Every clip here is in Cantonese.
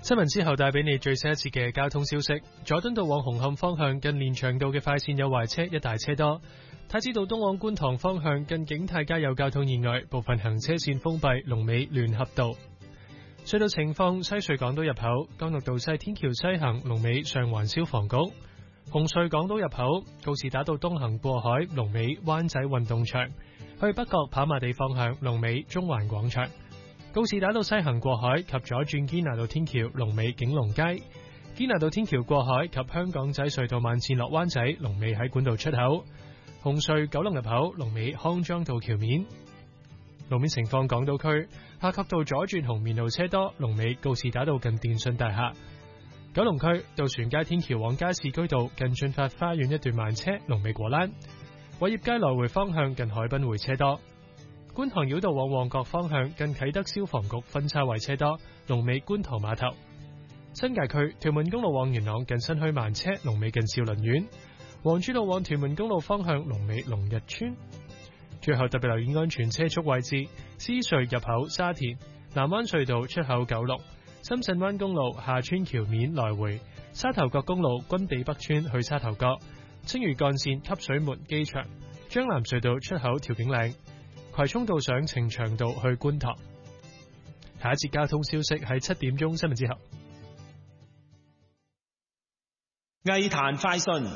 新聞之後帶俾你最新一次嘅交通消息。佐敦道往紅磡方向近連翔道嘅快線有壞車，一大車多。太子道東往觀塘方向近景泰街有交通意外，部分行車線封閉，龍尾聯合道。隧道情況：西隧港島入口干諾道西天橋西行，龍尾上環消防局；紅隧港島入口告士打道東行過海，龍尾灣仔運動場；去北角跑馬地方向，龍尾中環廣場。告士打道西行過海及左轉堅拿道天橋，龍尾景隆街；堅拿道天橋過海及香港仔隧道慢線落灣仔，龍尾喺管道出口；紅隧九龍入口，龍尾康莊道橋面。路面情況：港島區夏慤道左轉紅棉路車多，龍尾告士打道近電信大廈；九龍區渡船街天橋往加士居道近駿發花園一段慢車，龍尾果欄；偉業街來回方向近海濱會車多。觀塘繞道往旺角方向近啟德消防局分叉位車多，龍尾觀塘碼頭；新界區屯門公路往元朗近新墟慢車，龍尾近兆麟苑；黃珠路往屯門公路方向龍尾龍日村。最後特別留意安全車速位置：獅隧入口沙田、南灣隧道出口九龍、深圳灣公路下村橋面來回、沙頭角公路軍地北村去沙頭角、青嶼幹線汲水門機場、將藍隧道出口調景嶺、葵涌道上呈祥道去觀塘。下一節交通消息喺7點鐘新聞之後。 藝壇快訊。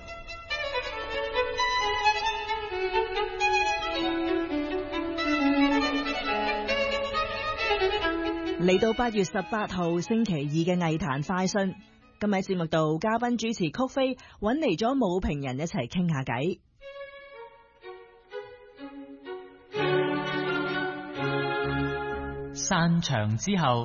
嚟到8月18號星期二嘅藝壇快訊，今日節目度嘉賓主持曲飛揾嚟咗武評人一齊傾下偈。 散場之後，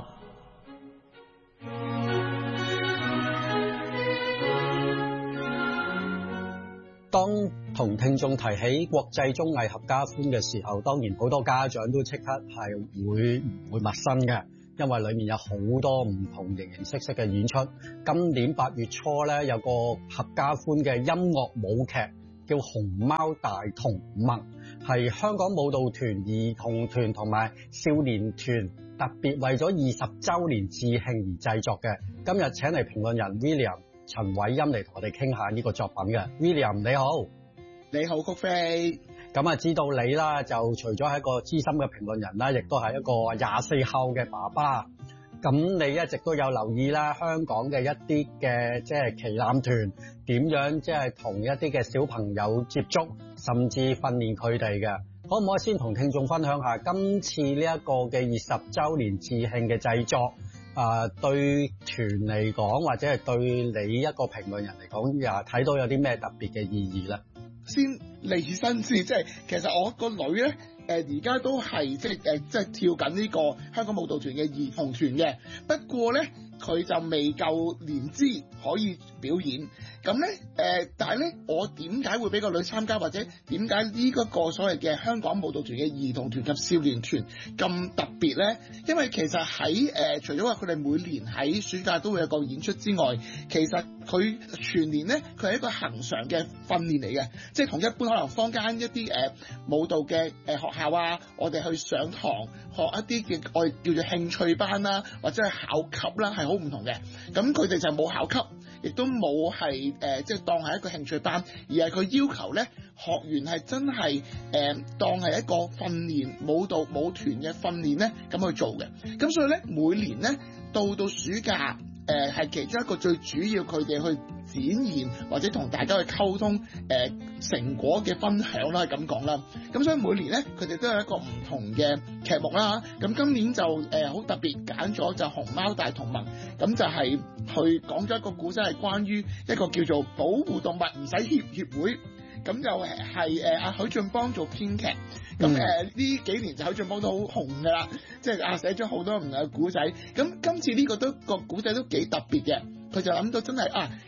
當同聽眾提起國際綜藝合家歡嘅時候，當然好多家長都即刻係會唔會陌生嘅，因為裏面有好多唔同形形色色嘅演出。今年8月初咧，有個合家歡嘅音樂舞劇叫《熊貓大同盟》，係香港舞蹈團、兒童團同埋少年團特別為咗20週年致慶而製作嘅。今日請嚟評論人 William 陳偉欽嚟同我哋傾下呢個作品嘅。William 你好。 你好，曲飛。 咁啊，知道你啦，就除咗係一個資深嘅評論人啦，亦都係一個24後嘅爸爸。咁你一直都有留意啦，香港嘅一啲嘅即係旗艦團點樣即係同一啲嘅小朋友接觸，甚至訓練佢哋嘅。可唔可以先同聽眾分享下今次呢一個嘅20週年致慶嘅製作？對團嚟講，或者係對你一個評論人嚟講，又睇到有啲咩特別嘅意義咧？ 先利申先，即係其實我個女咧，而家都係即係跳緊呢個香港舞蹈團嘅兒童團嘅，不過咧佢就未夠年資可以表演。咁咧但係咧，我點解會俾個女參加，或者點解呢一個所謂嘅香港舞蹈團嘅兒童團及少年團咁特別咧？因為其實喺除咗話佢哋每年喺暑假都會有個演出之外，其實佢全年咧，佢係一個恆常嘅訓練嚟嘅，即係同一般可能坊間一啲舞蹈嘅學校啊，我哋去上堂學一啲嘅我哋叫做興趣班啦，或者係考級啦，係好唔同嘅。咁佢哋就冇考級，亦都冇係即係當係一個興趣班，而係佢要求咧學員係真係當係一個訓練舞蹈舞團嘅訓練咧咁去做嘅。咁所以咧每年咧到暑假係其中一個最主要佢哋去展現或者同大家去溝通成果嘅分享啦，係咁講啦。咁所以每年咧佢哋都有一個唔同嘅劇目啦。咁今年就好特別揀咗就熊貓大同盟，咁就係去講咗一個故事，係關於一個叫做保護動物唔使協會。咁就係阿許俊邦做編劇。咁呢幾年就許俊邦都好紅噶啦，即係寫咗好多唔同嘅古仔。咁今次呢個個古仔都幾特別嘅，佢就諗到真係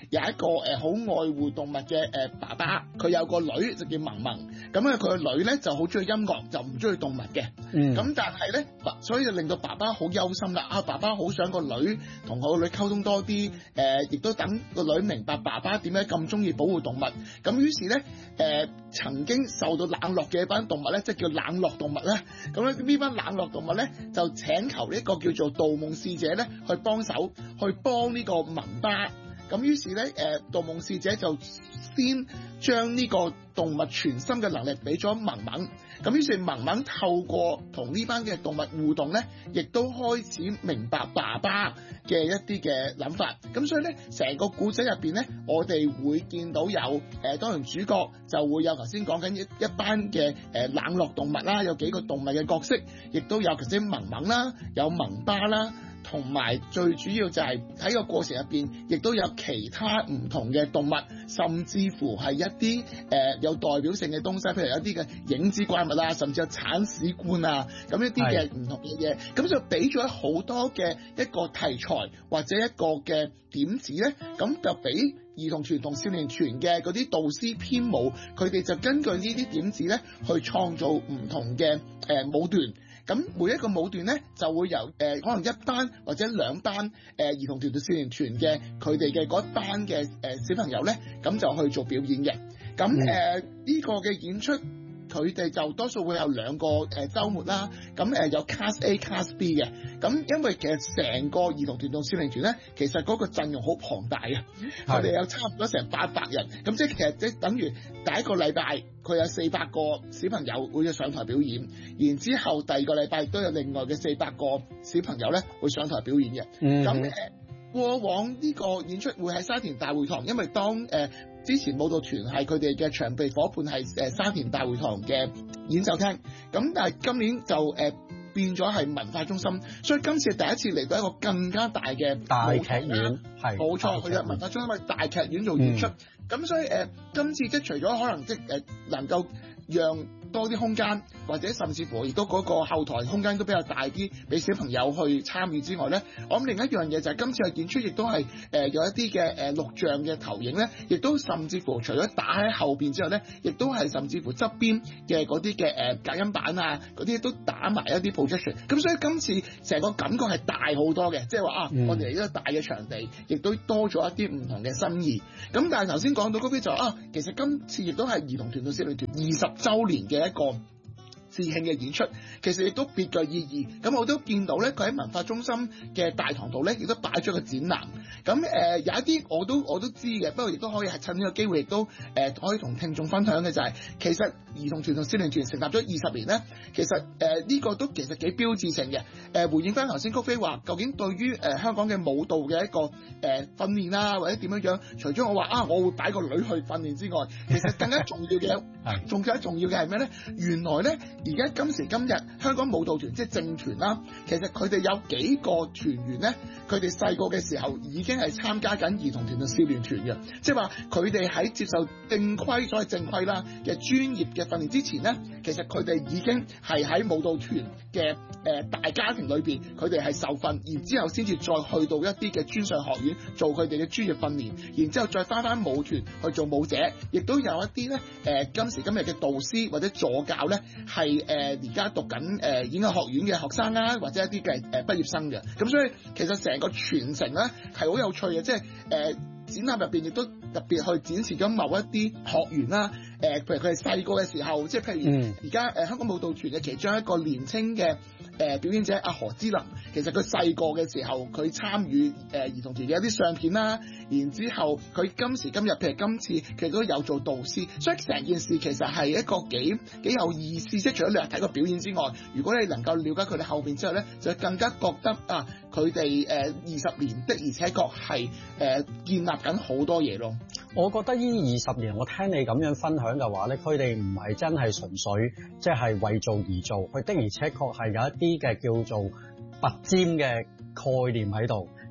有一個好愛護動物嘅爸爸，佢有個女就叫萌萌，咁佢個女咧就好中意音樂，就唔中意動物嘅。咁但係咧，所以就令到爸爸好憂心啦。爸爸好想個女同個女溝通多啲，亦都等個女明白爸爸點解咁中意保護動物。咁於是咧，曾經受到冷落嘅一班動物咧，即係叫冷落動物啦。咁咧呢班冷落動物咧，就請求呢個叫做盜夢使者咧去幫手，去幫呢個萌巴。咁於是咧，盜夢使者就先將呢個動物傳心嘅能力俾咗萌萌。咁於是萌萌透過同呢班嘅動物互動咧，亦都開始明白爸爸嘅一啲嘅諗法。咁所以咧，成個故仔入邊咧，我哋會見到有當然主角就會有頭先講緊一班嘅冷落動物啦，有幾個動物嘅角色，亦都有頭先萌萌啦，有萌巴啦。同埋最主要就係喺個過程入邊，亦都有其他唔同嘅動物，甚至乎係一啲有代表性嘅東西，譬如有一啲嘅影子怪物啊，甚至有鏟屎官啊，咁一啲嘅唔同嘅嘢，咁就俾咗好多嘅一個題材或者一個嘅點子咧，咁就俾兒童團同少年團嘅嗰啲導師編舞，佢哋就根據呢啲點子咧去創造唔同嘅舞段。咁每一個舞段咧，就會由可能一班或者兩班兒童團同少年團嘅佢哋嘅嗰一班嘅小朋友咧，咁就去做表演嘅。咁呢個嘅演出，佢哋就多數會有兩個週末啦。咁有 Class A、Class B 嘅。咁因為其實成個兒童團同少年團咧，其實嗰個陣容好龐大啊，佢哋有差唔多成800人。咁即係其實即等於第一個禮拜佢有400個小朋友會上台表演，然之後第二個禮拜都有另外嘅400個小朋友咧會上台表演嘅。咁過往呢個演出會喺沙田大會堂，因為當之前舞蹈團係佢哋嘅場地夥伴係沙田大會堂嘅演奏廳，咁但係今年就變咗係文化中心，所以今次第一次嚟到一個更加大嘅大劇院，係冇錯，佢嘅文化中心係大劇院做演出，咁所以今次即係除咗可能即係能夠讓多啲空間，或者甚至乎亦都嗰個後台空間都比較大啲，俾小朋友去參與之外咧，我諗另一樣嘢就係今次嘅演出亦都係有一啲嘅錄像嘅投影咧，亦都甚至乎除咗打喺後邊之後咧，亦都係甚至乎側邊嘅嗰啲嘅隔音板啊，嗰啲都打埋一啲 projection， 咁所以今次成個感覺係大好多嘅，即係話我哋嚟一個大嘅場地，亦都多咗一啲唔同嘅心意。咁但係頭先講到嗰邊就其實今次亦都係兒童團到少年團20週年嘅一個致慶嘅演出，其實亦都別具意義。咁我都見到咧，佢喺文化中心嘅大堂度咧，亦都擺咗個展覽。咁有一啲我都知嘅，不過亦都可以係趁呢個機會，亦都可以同聽眾分享嘅就係，其實兒童團同少年團成立咗20年咧，其實呢個都其實幾標誌性嘅。回應翻頭先曲飛話，究竟對於香港嘅舞蹈嘅一個訓練啊，或者點樣樣，除咗我話我會擺個女去訓練之外，其實更加重要嘅，更加重要嘅係咩咧？原來咧，而家今時今日香港舞蹈團即係正團啦，其實佢哋有幾個團員咧，佢哋細個嘅時候已經係參加緊兒童團同少年團嘅，即係話佢哋喺接受正規所謂正規啦嘅專業嘅訓練之前咧，其實佢哋已經係喺舞蹈團嘅大家庭裏邊，佢哋係受訓，然之後先至再去到一啲嘅專上學院做佢哋嘅專業訓練，然之後再翻舞團去做舞者，亦都有一啲咧今時今日嘅導師或者助教咧係而家讀緊演藝學院嘅學生啦，或者一啲嘅畢業生嘅，咁所以其實成個傳承咧係好有趣嘅，即係展覽入邊亦都特別去展示咗某一啲學員啦，譬如佢係細個嘅時候，即係譬如而家香港舞蹈團嘅其中一個年青嘅表演者阿何之林，其實佢細個嘅時候佢參與兒童團嘅一啲相片啦，然之後佢今時今日譬如今次佢都有做導師，所以成件事其實係一個幾有意思，即係除咗你話睇個表演之外，如果你能夠了解佢哋後邊之後咧，就更加覺得佢哋20年的而且確係建立緊好多嘢咯。 我覺得呢20年，我聽你咁樣分享嘅話咧，佢哋唔係真係純粹即係為做而做，佢的而且確係有一啲嘅叫做拔尖嘅概念喺度，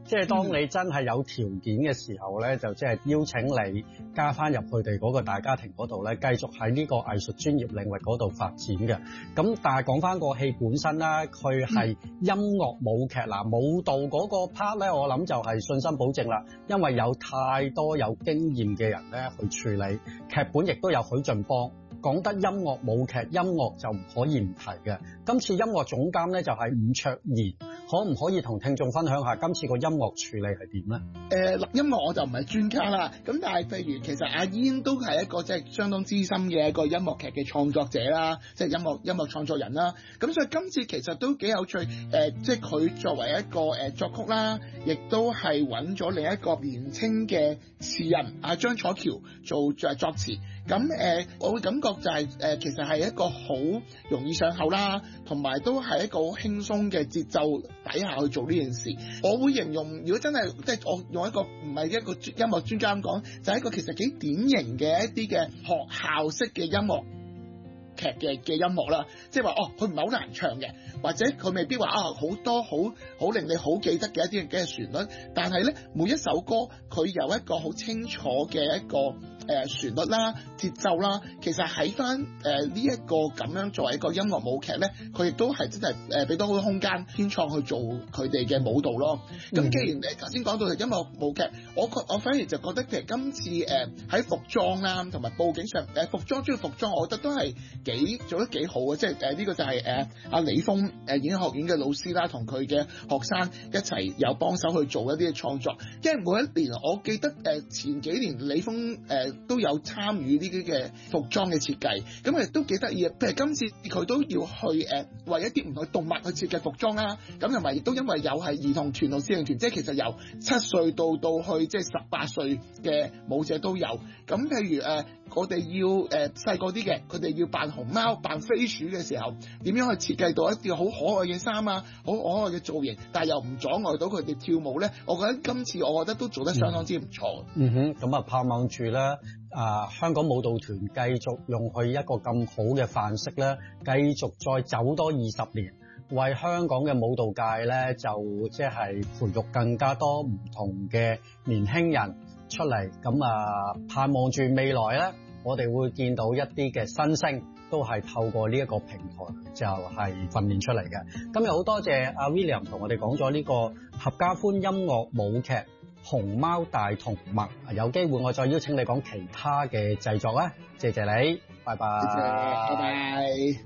即係當你真係有條件嘅時候咧，就即係邀請你加翻入佢哋嗰個大家庭嗰度咧，繼續喺呢個藝術專業領域嗰度發展嘅。咁但係講翻個戲本身啦，佢係音樂舞劇嗱，舞蹈嗰個 part 咧，我諗就係信心保證啦，因為有太多有經驗嘅人咧去處理，劇本亦都有許進邦。講得音樂舞劇，音樂就唔可以唔提嘅。今次音樂總監咧就係伍卓賢，可唔可以同聽眾分享下今次個音樂處理係點咧？ 音樂我就唔係專家啦，咁但係譬如其實阿煙都係一個即係相當資深嘅一個音樂劇嘅創作者啦，即係音樂創作人啦。咁所以今次其實都幾有趣，即係佢作為一個作曲啦，亦都係揾咗另一個年青嘅詞人阿張楚喬做作詞。咁我會感覺就係其實係一個好容易上口啦，同埋都係一個好輕鬆嘅節奏底下去做呢件事。我會形容，如果真係即係我用一個唔係一個音樂專家咁講，就係一個其實幾典型嘅一啲嘅學校式嘅音樂劇嘅音樂啦，即係話佢唔係好難唱嘅，或者佢未必話好多好令你好記得嘅一啲嘅旋律，但係咧每一首歌佢有一個好清楚嘅一個旋律啦、節奏啦，其實喺翻呢一個咁樣作為一個音樂舞劇咧，佢亦都係真係俾到好多空間編創去做佢哋嘅舞蹈咯。咁既然你頭先講到係音樂舞劇，我反而就覺得其實今次喺服裝啦同埋佈景上服裝主要服裝，我覺得都係做得幾好嘅，即係呢個就係阿李峰演藝學院嘅老師啦，同佢嘅學生一齊有幫手去做一啲嘅創作。因為每一年我記得前幾年李峰都有參與呢啲嘅服裝嘅設計，咁亦都幾得意嘅。譬如今次佢都要去為一啲唔同嘅動物去設計服裝啦，咁同埋亦都因為有係兒童團同少年團，即係其實由7歲到去即係18歲嘅舞者都有。咁譬如我哋要細個啲嘅，佢哋要扮熊貓、扮飛鼠嘅時候，點樣去設計到一啲好可愛嘅衫啊，好可愛嘅造型，但係又唔阻礙到佢哋跳舞咧？我覺得今次我覺得都做得相當之唔錯。咁啊盼望住咧香港舞蹈團繼續用佢一個咁好嘅範式咧，繼續再走多20年，為香港嘅舞蹈界咧就即係培育更加多唔同嘅年輕人出嚟。咁盼望住未來咧，我哋會見到一啲嘅新星都係透過呢一個平台就係訓練出嚟嘅。今日好多謝阿 William 同我哋講咗呢個合家歡音樂舞劇《熊貓大同盟》，有機會我再邀請你講其他嘅製作啦。謝謝你，拜拜。謝謝，拜拜。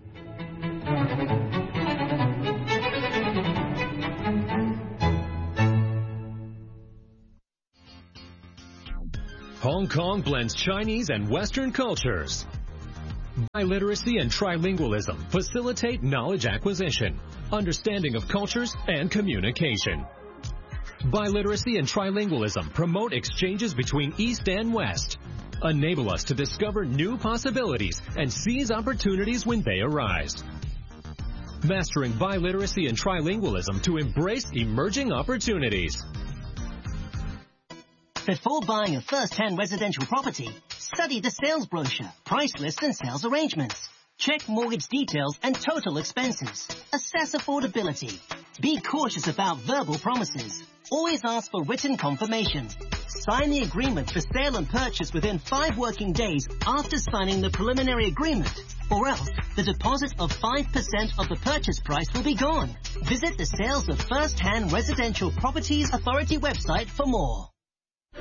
Hong Kong blends Chinese and Western cultures. Biliteracy and trilingualism facilitate knowledge acquisition, understanding of cultures, and communication. Biliteracy and trilingualism promote exchanges between East and West, enable us to discover new possibilities and seize opportunities when they arise. Mastering biliteracy and trilingualism to embrace emerging opportunities. Before buying a first-hand residential property, study the sales brochure, price list and sales arrangements. Check mortgage details and total expenses. Assess affordability. Be cautious about verbal promises. Always ask for written confirmation. Sign the agreement for sale and purchase within 5 working days after signing the preliminary agreement, or else the deposit of 5% of the purchase price will be gone. Visit the Sales of First-Hand Residential Properties Authority website for more.